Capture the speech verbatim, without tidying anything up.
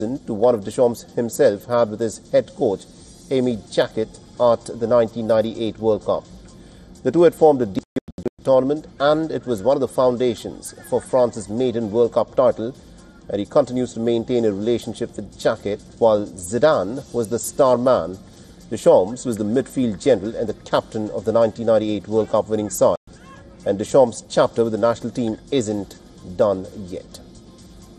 to one of Deschamps himself had with his head coach, Amy Jacquet, at the nineteen ninety-eight World Cup. The two had formed a deal in the tournament, and it was one of the foundations for France's maiden World Cup title, and he continues to maintain a relationship with Jacquet, while Zidane was the star man. Deschamps was the midfield general and the captain of the nineteen ninety-eight World Cup winning side, and Deschamps' chapter with the national team isn't done yet.